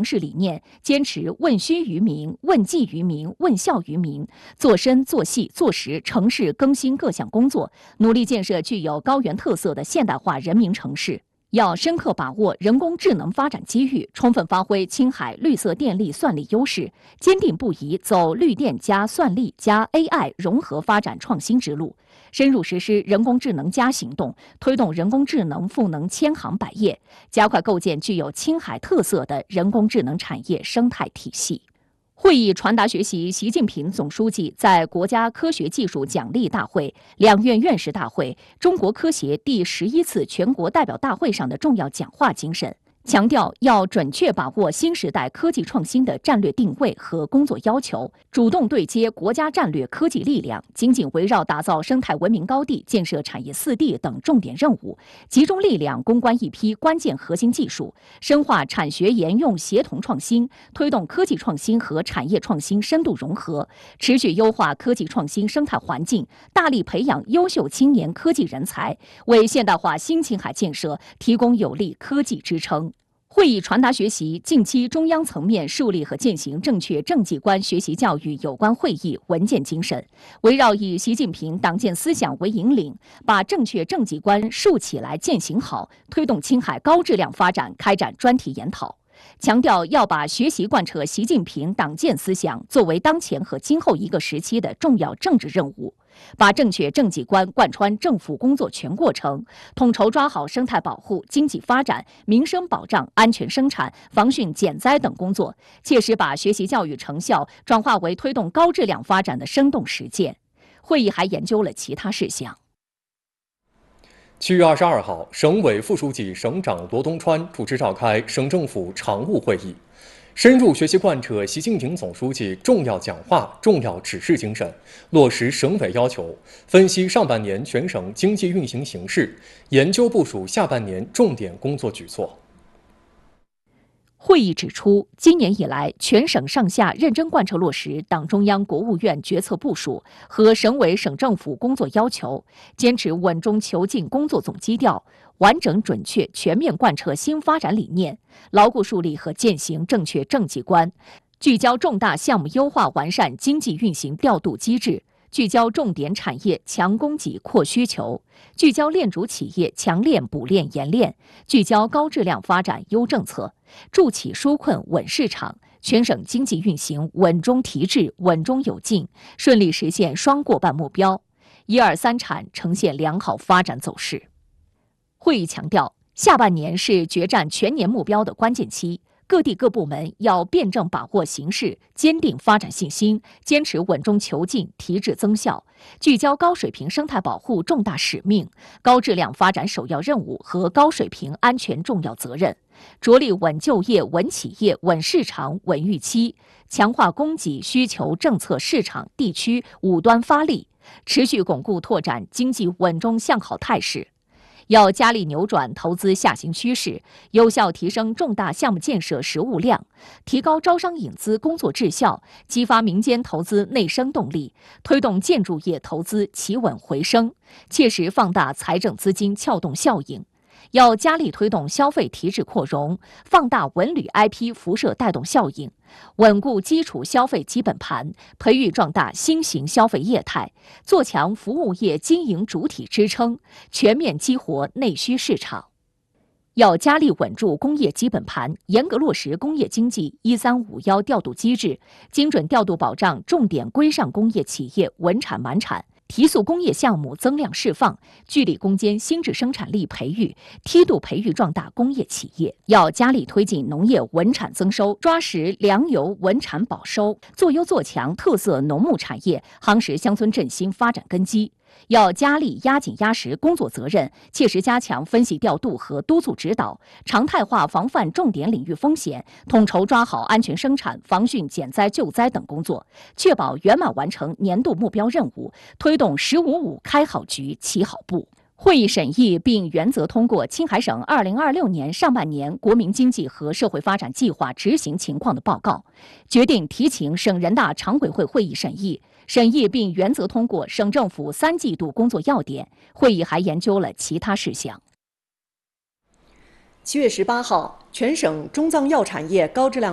城市理念，坚持问需于民、问计于民、问效于民，做深、做细、做实城市更新各项工作，努力建设具有高原特色的现代化人民城市。要深刻把握人工智能发展机遇，充分发挥青海绿色电力算力优势，坚定不移走绿电加算力加 AI 融合发展创新之路，深入实施人工智能加行动，推动人工智能赋能千行百业，加快构建具有青海特色的人工智能产业生态体系。会议传达学习习近平总书记在国家科学技术奖励大会、两院院士大会、中国科协第11次全国代表大会上的重要讲话精神，强调要准确把握新时代科技创新的战略定位和工作要求，主动对接国家战略科技力量，紧紧围绕打造生态文明高地、建设产业4地等重点任务，集中力量攻关一批关键核心技术，深化产学研用协同创新，推动科技创新和产业创新深度融合，持续优化科技创新生态环境，大力培养优秀青年科技人才，为现代化新青海建设提供有力科技支撑。会议传达学习近期中央层面树立和践行正确政绩观学习教育有关会议文件精神，围绕以习近平党建思想为引领，把正确政绩观树起来践行好，推动青海高质量发展开展专题研讨。强调要把学习贯彻习近平党建思想作为当前和今后一个时期的重要政治任务，把正确政绩观贯穿政府工作全过程，统筹抓好生态保护、经济发展、民生保障、安全生产、防汛减灾等工作，切实把学习教育成效转化为推动高质量发展的生动实践。会议还研究了其他事项。 7月22号，省委副书记、省长罗东川主持召开省政府常务会议，深入学习贯彻习近平总书记重要讲话、重要指示精神，落实省委要求，分析上半年全省经济运行形势，研究部署下半年重点工作举措。 会议指出，今年以来，全省上下认真贯彻落实党中央、国务院决策部署和省委省政府工作要求，坚持稳中求进工作总基调，完整准确全面贯彻新发展理念，牢固树立和践行正确政绩观，聚焦重大项目优化完善经济运行调度机制，聚焦重点产业强供给扩需求，聚焦链主企业强链补链研链，聚焦高质量发展优政策，助企纾困稳市场，全省经济运行稳中提质、稳中有进，顺利实现双过半目标，1、2、3产呈现良好发展走势。会议强调，下半年是决战全年目标的关键期，各地各部门要辩证把握形势，坚定发展信心，坚持稳中求进、提质增效，聚焦高水平生态保护重大使命、高质量发展首要任务和高水平安全重要责任，着力稳就业、稳企业、稳市场、稳预期，强化供给需求政策市场地区五端发力，持续巩固拓展经济稳中向好态势。要加力扭转投资下行趋势，有效提升重大项目建设实务量，提高招商引资工作质效，激发民间投资内生动力，推动建筑业投资企稳回升，切实放大财政资金撬动效应。要加力推动消费提质扩容，放大文旅 IP 辐射带动效应，稳固基础消费基本盘，培育壮大新型消费业态，做强服务业经营主体支撑，全面激活内需市场。要加力稳住工业基本盘，严格落实工业经济1351调度机制，精准调度保障重点规上工业企业稳产满产，提速工业项目增量释放，聚力攻坚新质生产力培育，梯度培育壮大工业企业。要加力推进农业稳产增收，抓实粮油稳产保收，做优做强特色农牧产业，夯实乡村振兴发展根基。要加力压紧压实工作责任，切实加强分析调度和督促指导，常态化防范重点领域风险，统筹抓好安全生产、防汛减灾救灾等工作，确保圆满完成年度目标任务，推动“1055”开好局、起好步。会议审议并原则通过青海省2026年上半年国民经济和社会发展计划执行情况的报告，决定提请省人大常委会会议审议。审议并原则通过省政府3季度工作要点。会议还研究了其他事项。 7月18号，全省中藏药产业高质量